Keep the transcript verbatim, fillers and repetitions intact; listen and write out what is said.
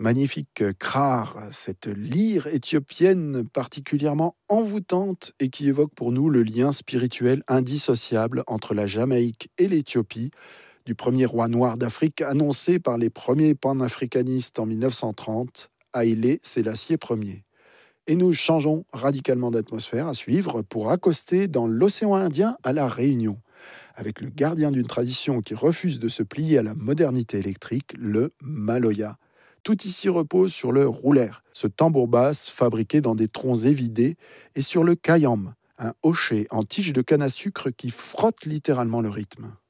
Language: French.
Magnifique Krar, cette lyre éthiopienne particulièrement envoûtante et qui évoque pour nous le lien spirituel indissociable entre la Jamaïque et l'Éthiopie, du premier roi noir d'Afrique annoncé par les premiers panafricanistes en mille neuf cent trente, Haïlé Sélassié Ier. Et nous changeons radicalement d'atmosphère à suivre pour accoster dans l'océan Indien à La Réunion, avec le gardien d'une tradition qui refuse de se plier à la modernité électrique, le Maloya. Tout ici repose sur le rouler, ce tambour basse fabriqué dans des troncs évidés, et sur le kayam, un hochet en tige de canne à sucre qui frotte littéralement le rythme.